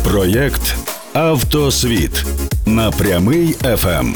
Проєкт «Автосвіт» на Прямий ФМ.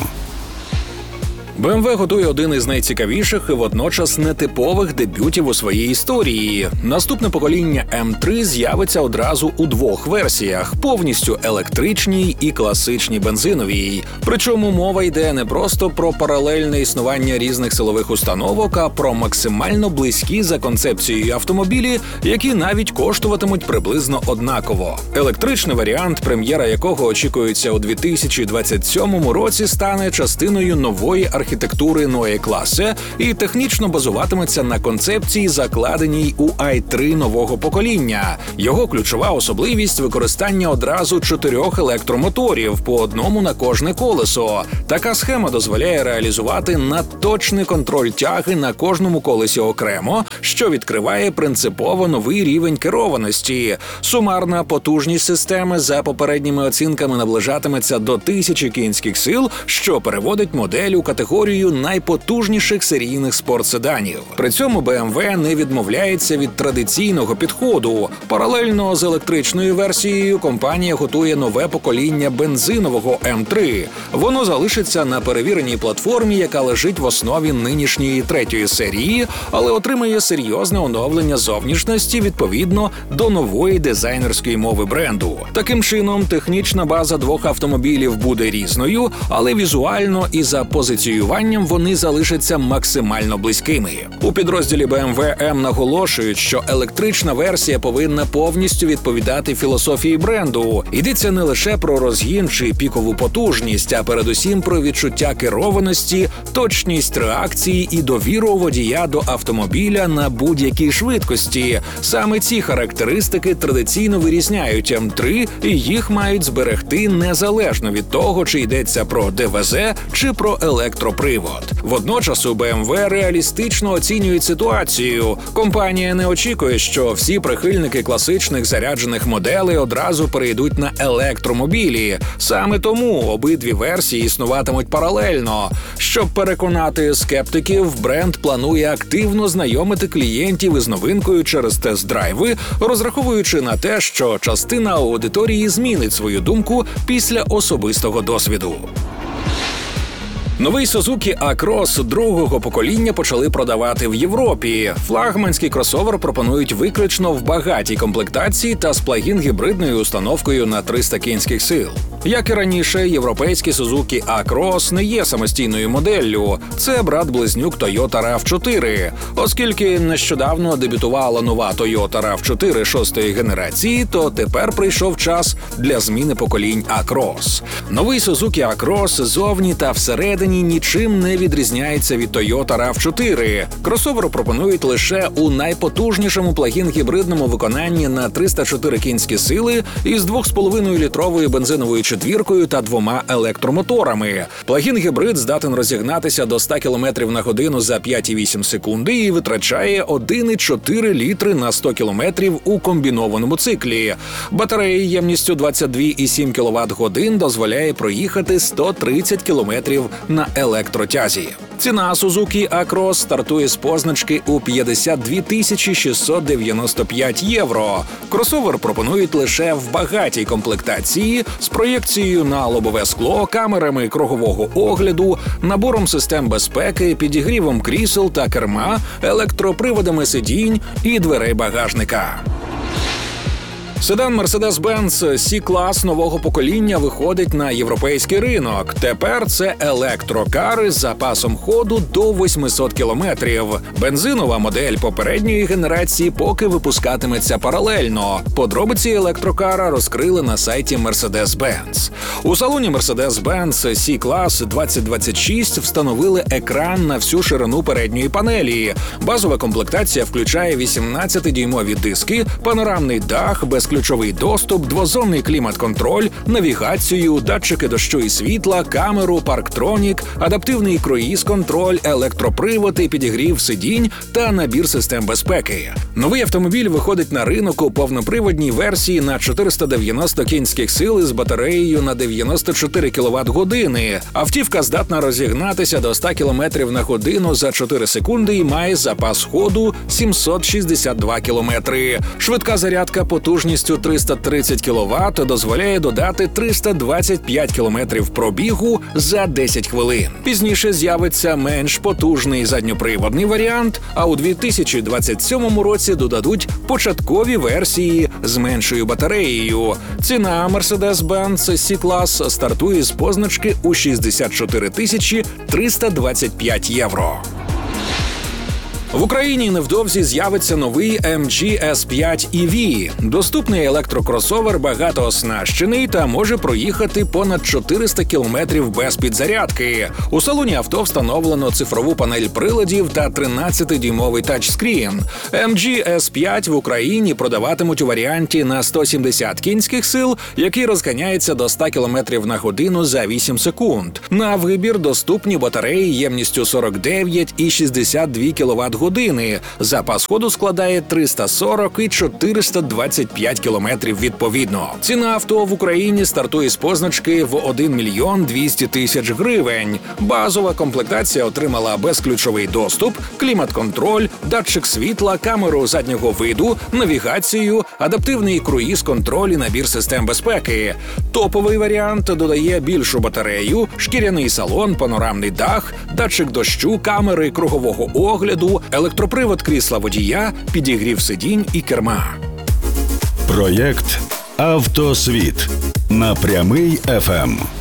BMW готує один із найцікавіших і водночас нетипових дебютів у своїй історії. Наступне покоління М3 з'явиться одразу у двох версіях – повністю електричній і класичній бензиновій. Причому мова йде не просто про паралельне існування різних силових установок, а про максимально близькі за концепцією автомобілі, які навіть коштуватимуть приблизно однаково. Електричний варіант, прем'єра якого очікується у 2027 році, стане частиною нової архітектури Neue Klasse і технічно базуватиметься на концепції, закладеній у i3 нового покоління. Його ключова особливість – використання одразу 4 електромоторів, по одному на кожне колесо. Така схема дозволяє реалізувати надточний контроль тяги на кожному колесі окремо, що відкриває принципово новий рівень керованості. Сумарна потужність системи за попередніми оцінками наближатиметься до 1000 кінських сил, що переводить модель у категорію найпотужніших серійних спортседанів. При цьому BMW не відмовляється від традиційного підходу. Паралельно з електричною версією компанія готує нове покоління бензинового М3. Воно залишиться на перевіреній платформі, яка лежить в основі нинішньої 3-ї серії, але отримає серйозне оновлення зовнішності відповідно до нової дизайнерської мови бренду. Таким чином, технічна база двох автомобілів буде різною, але візуально і за позиціюванням вони залишаться максимально близькими. У підрозділі BMW M наголошують, що електрична версія повинна повністю відповідати філософії бренду. Йдеться не лише про розгін чи пікову потужність, а передусім про відчуття керованості, точність реакції і довіру водія до автомобіля на будь-якій швидкості. Саме ці характеристики традиційно вирізняють М3, і їх мають зберегти незалежно від того, чи йдеться про ДВЗ чи про електропривод. Водночас у BMW реалістично оцінюють ситуацію. Компанія не очікує, що всі прихильники класичних заряджених моделей одразу перейдуть на електромобілі. Саме тому обидві версії існуватимуть паралельно. Щоб переконати скептиків, бренд планує активно знайомити клієнтів із новинкою через тест-драйви, розраховуючи на те, що частина аудиторії змінить свою думку після особистого досвіду. Новий Suzuki A-Cross другого покоління почали продавати в Європі. Флагманський кросовер пропонують виключно в багатій комплектації та з плагін-гібридною установкою на 300 кінських сил. Як і раніше, європейський Suzuki A-Cross не є самостійною моделлю. Це брат-близнюк Toyota RAV4. Оскільки нещодавно дебютувала нова Toyota RAV4 6-ї генерації, то тепер прийшов час для зміни поколінь A-Cross. Новий Suzuki A-Cross зовні та всередині нічим не відрізняється від Toyota RAV4. Кросовер пропонують лише у найпотужнішому плагін-гібридному виконанні на 304 кінські сили із 2,5-літровою бензиновою четвіркою та 2 електромоторами. Плагін-гібрид здатен розігнатися до 100 км на годину за 5,8 секунди і витрачає 1,4 літри на 100 км у комбінованому циклі. Батарея ємністю 22,7 кВт-годин дозволяє проїхати 130 км на електротязі. Ціна Suzuki A-Cross стартує з позначки у 52 695 євро. Кросовер пропонують лише в багатій комплектації з проєкцією на лобове скло, камерами кругового огляду, набором систем безпеки, підігрівом крісел та керма, електроприводами сидінь і дверей багажника. Седан Mercedes-Benz C-клас нового покоління виходить на європейський ринок. Тепер це електрокари з запасом ходу до 800 кілометрів. Бензинова модель попередньої генерації поки випускатиметься паралельно. Подробиці електрокара розкрили на сайті Mercedes-Benz. У салоні Mercedes-Benz C-клас 2026 встановили екран на всю ширину передньої панелі. Базова комплектація включає 18-дюймові диски, панорамний дах, безключовий доступ, двозонний клімат-контроль, навігацію, датчики дощу і світла, камеру, парктронік, адаптивний круїз-контроль, електропривод і підігрів сидінь та набір систем безпеки. Новий автомобіль виходить на ринок у повноприводній версії на 490 кінських сил із батареєю на 94 кВт-години. Автівка здатна розігнатися до 100 км на годину за 4 секунди і має запас ходу 762 км. Швидка зарядка потужністю ємністю 330 кВт дозволяє додати 325 км пробігу за 10 хвилин. Пізніше з'явиться менш потужний задньоприводний варіант, а у 2027 році додадуть початкові версії з меншою батареєю. Ціна Mercedes-Benz C-Class стартує з позначки у 64 325 євро. В Україні невдовзі з'явиться новий MG S5 EV. Доступний електрокросовер багатооснащений та може проїхати понад 400 кілометрів без підзарядки. У салоні авто встановлено цифрову панель приладів та 13-дюймовий тачскрін. MG S5 в Україні продаватимуть у варіанті на 170 кінських сил, який розганяється до 100 км на годину за 8 секунд. На вибір доступні батареї ємністю 49 і 62 кВт години. Запас ходу складає 340 і 425 кілометрів відповідно. Ціна авто в Україні стартує з позначки в 1 мільйон 200 тисяч гривень. Базова комплектація отримала безключовий доступ, клімат-контроль, датчик світла, камеру заднього виду, навігацію, адаптивний круїз-контроль і набір систем безпеки. Топовий варіант додає більшу батарею, шкіряний салон, панорамний дах, датчик дощу, камери кругового огляду, електропривод крісла водія, підігрів сидінь і керма. Проєкт «Автосвіт» на Прямий ФМ.